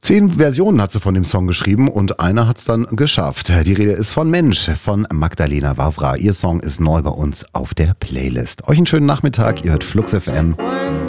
10 Versionen hat sie von dem Song geschrieben und einer hat es dann geschafft. Die Rede ist von Mensch von Magdalena Wawra. Ihr Song ist neu bei uns auf der Playlist. Euch einen schönen Nachmittag, ihr hört Flux FM.